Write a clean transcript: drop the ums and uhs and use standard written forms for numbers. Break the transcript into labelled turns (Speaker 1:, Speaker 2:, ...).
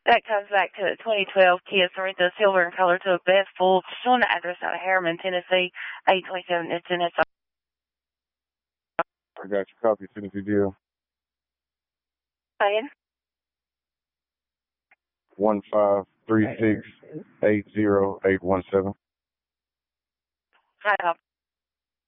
Speaker 1: That comes back to the 2012 Kia Sorento Silver in color to a best full, showing the address out of Harriman, Tennessee, 827. It's in its.
Speaker 2: I got your copy as soon as you do.
Speaker 1: Saying?
Speaker 2: 153680817.
Speaker 1: Hi,